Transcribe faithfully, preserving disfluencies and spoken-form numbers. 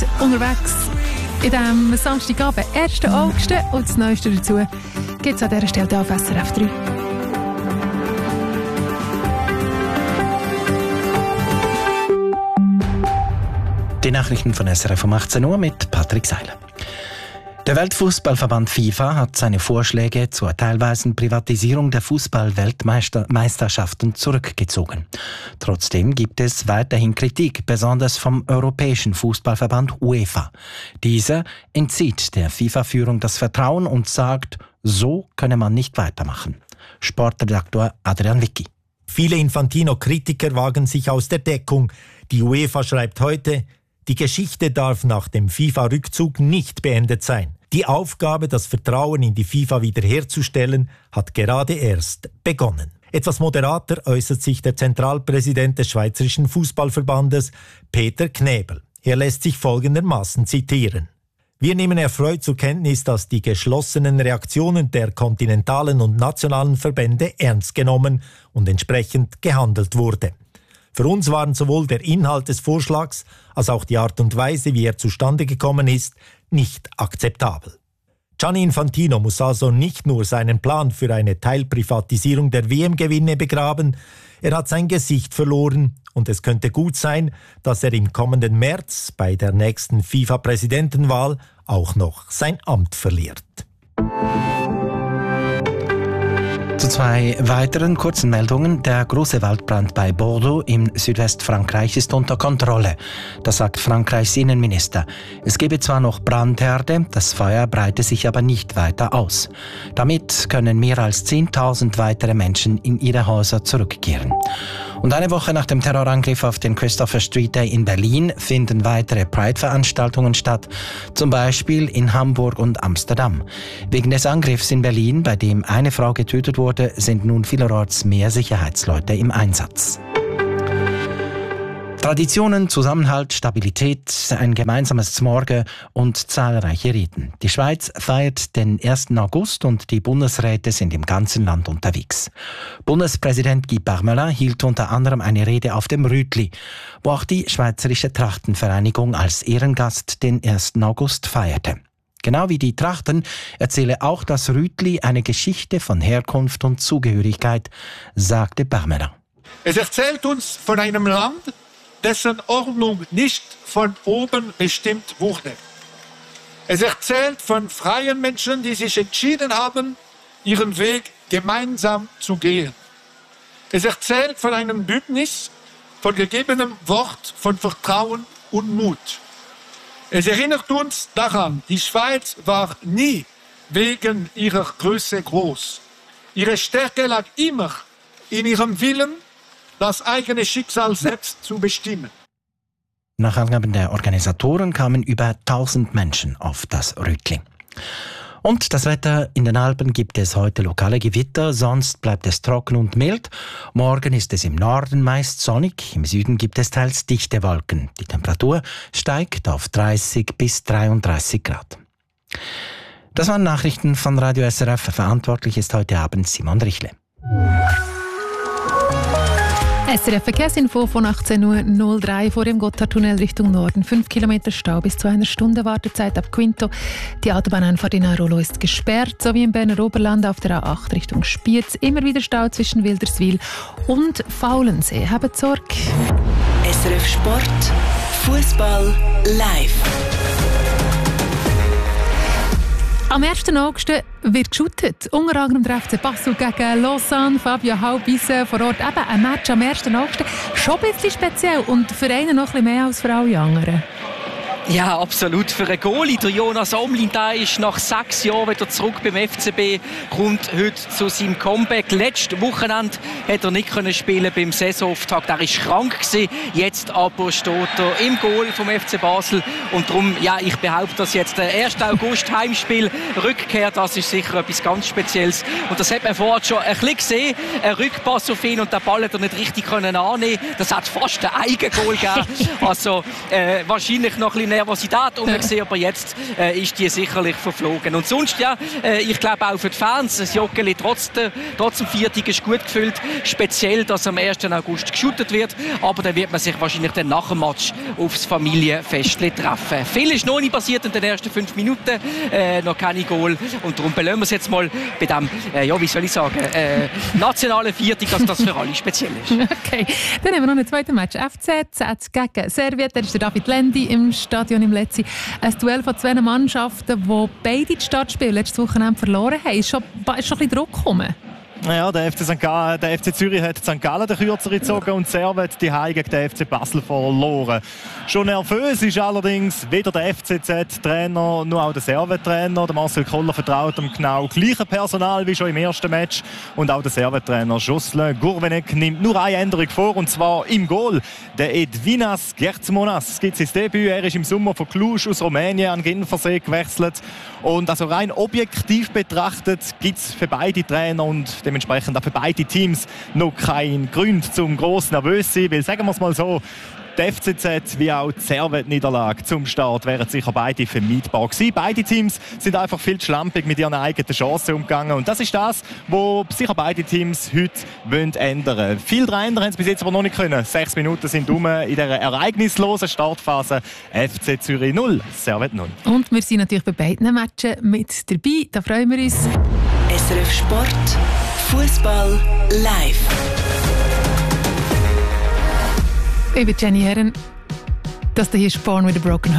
unterwegs in diesem Samstagabend, ersten August. Und das Neueste dazu gibt es an dieser Stelle auf S R F drei. Die Nachrichten von S R F um achtzehn Uhr mit Patrick Seiler. Der Weltfußballverband FIFA hat seine Vorschläge zur teilweisen Privatisierung der Fußball-Weltmeisterschaften zurückgezogen. Trotzdem gibt es weiterhin Kritik, besonders vom Europäischen Fußballverband UEFA. Dieser entzieht der FIFA-Führung das Vertrauen und sagt, so könne man nicht weitermachen. Sportredaktor Adrian Wicki. Viele Infantino-Kritiker wagen sich aus der Deckung. Die UEFA schreibt heute, die Geschichte darf nach dem FIFA-Rückzug nicht beendet sein. Die Aufgabe, das Vertrauen in die FIFA wiederherzustellen, hat gerade erst begonnen. Etwas moderater äußert sich der Zentralpräsident des Schweizerischen Fußballverbandes, Peter Knebel. Er lässt sich folgendermaßen zitieren. Wir nehmen erfreut zur Kenntnis, dass die geschlossenen Reaktionen der kontinentalen und nationalen Verbände ernst genommen und entsprechend gehandelt wurde. Für uns waren sowohl der Inhalt des Vorschlags als auch die Art und Weise, wie er zustande gekommen ist, nicht akzeptabel. Gianni Infantino muss also nicht nur seinen Plan für eine Teilprivatisierung der W M-Gewinne begraben, er hat sein Gesicht verloren und es könnte gut sein, dass er im kommenden März bei der nächsten FIFA-Präsidentenwahl auch noch sein Amt verliert. Zu zwei weiteren kurzen Meldungen. Der große Waldbrand bei Bordeaux im Südwestfrankreich ist unter Kontrolle. Das sagt Frankreichs Innenminister. Es gebe zwar noch Brandherde, das Feuer breite sich aber nicht weiter aus. Damit können mehr als zehntausend weitere Menschen in ihre Häuser zurückkehren. Und eine Woche nach dem Terrorangriff auf den Christopher Street Day in Berlin finden weitere Pride-Veranstaltungen statt, zum Beispiel in Hamburg und Amsterdam. Wegen des Angriffs in Berlin, bei dem eine Frau getötet wurde, sind nun vielerorts mehr Sicherheitsleute im Einsatz. Traditionen, Zusammenhalt, Stabilität, ein gemeinsames Zmorgen und zahlreiche Riten. Die Schweiz feiert den ersten August und die Bundesräte sind im ganzen Land unterwegs. Bundespräsident Guy Parmelin hielt unter anderem eine Rede auf dem Rütli, wo auch die Schweizerische Trachtenvereinigung als Ehrengast den ersten August feierte. Genau wie die Trachten erzähle auch das Rütli eine Geschichte von Herkunft und Zugehörigkeit, sagte Parmelin. Es erzählt uns von einem Land, dessen Ordnung nicht von oben bestimmt wurde. Es erzählt von freien Menschen, die sich entschieden haben, ihren Weg gemeinsam zu gehen. Es erzählt von einem Bündnis, von gegebenem Wort, von Vertrauen und Mut. Es erinnert uns daran, die Schweiz war nie wegen ihrer Größe groß. Ihre Stärke lag immer in ihrem Willen, das eigene Schicksal selbst zu bestimmen. Nach Angaben der Organisatoren kamen über tausend Menschen auf das Rütli. Und das Wetter: in den Alpen gibt es heute lokale Gewitter, sonst bleibt es trocken und mild. Morgen ist es im Norden meist sonnig, im Süden gibt es teils dichte Wolken. Die Temperatur steigt auf dreißig bis dreiunddreißig Grad. Das waren Nachrichten von Radio S R F. Verantwortlich ist heute Abend Simon Richle. S R F-Verkehrsinfo von achtzehn Uhr null drei vor dem Gotthardtunnel Richtung Norden. fünf Kilometer Stau bis zu einer Stunde Wartezeit ab Quinto. Die Autobahneinfahrt in Aarolo ist gesperrt, sowie im Berner Oberland auf der A acht Richtung Spiez. Immer wieder Stau zwischen Wilderswil und Faulensee. Habt Sorge. S R F Sport, Fußball live. Am ersten August wird geschootet. Unter anderem der F C Basel gegen Lausanne. Fabio Halbwiese vor Ort. Eben ein Match am ersten August. Schon ein bisschen speziell und für einen noch ein bisschen mehr als für alle anderen. Ja, absolut. Für einen Goalie, der Jonas Omlin, der ist nach sechs Jahren wieder zurück beim F C B, kommt heute zu seinem Comeback. Letztes Wochenende hat er nicht können spielen beim Saisonauftakt. Er war krank gewesen. Jetzt aber steht er im Goal vom F C Basel. Und darum, ja, ich behaupte, dass jetzt der ersten August Heimspiel Rückkehr, das ist sicher etwas ganz Spezielles. Und das hat man vorher schon ein bisschen gesehen. Ein Rückpass auf ihn und den Ball hat er nicht richtig können annehmen. Das hat fast ein Eigengoal gegeben. Also äh, wahrscheinlich noch ein bisschen Nervosität und wir sehen aber jetzt, äh, ist die sicherlich verflogen. Und sonst, ja, äh, ich glaube auch für die Fans, das Joggeli trotz, der, trotz dem Viertag ist gut gefüllt. Speziell, dass am ersten August geshootet wird, aber dann wird man sich wahrscheinlich dann nach dem Match aufs Familienfest treffen. Viel ist noch nicht passiert in den ersten fünf Minuten, äh, noch keine Goal und darum belösen wir es jetzt mal bei dem, äh, ja, wie soll ich sagen, äh, nationalen Viertag, dass das für alle speziell ist. Okay, dann haben wir noch einen zweiten Match. F C Z gegen Servet. Da ist der David Lendi im Stadion im Letzi. Ein Duell von zwei Mannschaften, die beide die Startspiele letztes Wochenende verloren haben. Ist schon, ist schon ein bisschen Druck gekommen? Ja, der F C, Sankt Gallen, der F C Zürich hat Sankt Gallen den Kürzeren gezogen und Servet die Heim gegen den F C Basel verloren. Schon nervös ist allerdings weder der F C Z-Trainer noch auch der Servet-Trainer. Der Marcel Koller vertraut dem genau gleichen Personal wie schon im ersten Match. Und auch der Servet-Trainer Jocelyn Gourvenec nimmt nur eine Änderung vor, und zwar im Goal. Der Edvinas Gertsmonas gibt sein Debüt. Er ist im Sommer von Cluj aus Rumänien an Genfersee gewechselt. Und also rein objektiv betrachtet gibt es für beide Trainer und dementsprechend auch für beide Teams noch keinen Grund zum gross nervös sein, weil, sagen wir es mal so, die F C Z wie auch die Servet-Niederlage zum Start wären sicher beide vermeidbar gewesen. Beide Teams sind einfach viel zu schlampig mit ihren eigenen Chancen umgegangen. Und das ist das, was sicher beide Teams heute ändern wollen. Viel Trainer haben es bis jetzt aber noch nicht können. Sechs Minuten sind um in dieser ereignislosen Startphase. F C Zürich null, Servet null. Und wir sind natürlich bei beiden Matchen mit dabei. Da freuen wir uns. S R F Sport, Fußball live. Ich bin Jenny Herren. Das hier ist Born with a Broken Heart.